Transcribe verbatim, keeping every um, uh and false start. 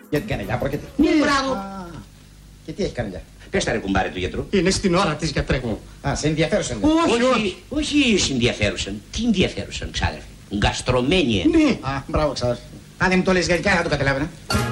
Για την κανελιά πρόκειται. Ναι, μπράβο. Και τι έχει κανελιά? Πες τα ρε κουμπάρε του γιατρού. Είναι στην ώρα της, γιατρέ. Α, σε ενδιαφέρουσαν. Όχι, όχι. Όχι σε ενδιαφέρουσαν. Τι ενδιαφέρουσαν, ξάδερφε. Γκαστρωμένη. Ναι. Α, μπράβο, ξάδερφε. Αν δεν μου το λες γαλλικά, θα το καταλάβαινα.